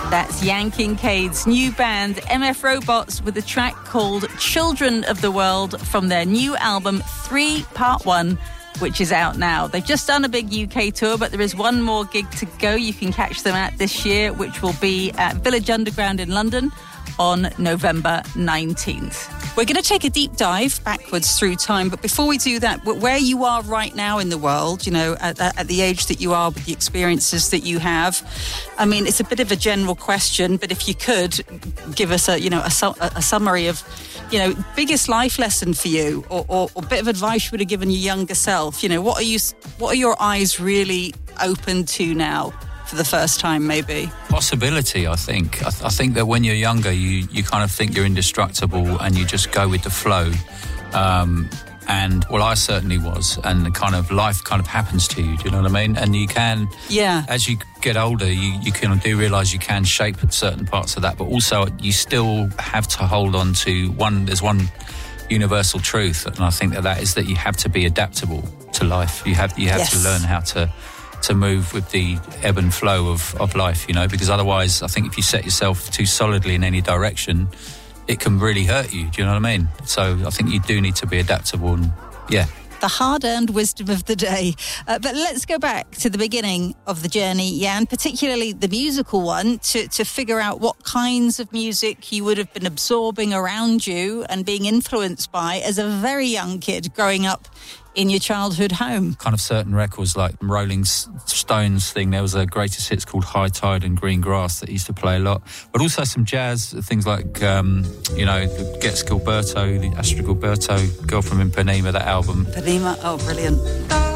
That's Jan Kincaid's new band, MF Robots, with a track called Children of the World from their new album, 3 Part 1, which is out now. They've just done a big UK tour, but there is one more gig to go you can catch them at this year, which will be at Village Underground in London on November 19th. We're going to take a deep dive backwards through time, but before we do that, where you are right now in the world, you know, at the age that you are with the experiences that you have, I mean, it's a bit of a general question, but if you could give us a summary of, you know, biggest life lesson for you, or a bit of advice you would have given your younger self, you know, what are your eyes really open to now? For the first time, maybe? Possibility, I think. I think that when you're younger, you kind of think you're indestructible and you just go with the flow. And, well, I certainly was. And the kind of life kind of happens to you, do you know what I mean? And you can, as you get older, you kind of do realise you can shape certain parts of that. But also, you still have to hold on to there's one universal truth. And I think that is that you have to be adaptable to life. You have to learn how to move with the ebb and flow of life, you know, because otherwise I think if you set yourself too solidly in any direction, it can really hurt you, do you know what I mean? So I think you do need to be adaptable and, The hard-earned wisdom of the day. But let's go back to the beginning of the journey, Jan, particularly the musical one, to figure out what kinds of music you would have been absorbing around you and being influenced by as a very young kid growing up in your childhood home. Kind of certain records like Rolling Stones thing. There was a greatest hits called High Tide and Green Grass that he used to play a lot. But also some jazz, things like, Gets Gilberto, the Astrid Gilberto, Girl from Ipanema, that album. Ipanema, oh, brilliant.